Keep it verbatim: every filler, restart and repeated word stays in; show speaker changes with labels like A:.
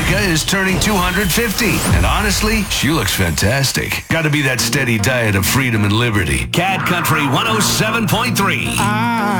A: America is turning two hundred fifty. And honestly, she looks fantastic. Got to be that steady diet of freedom and liberty. Cat Country one oh seven point three.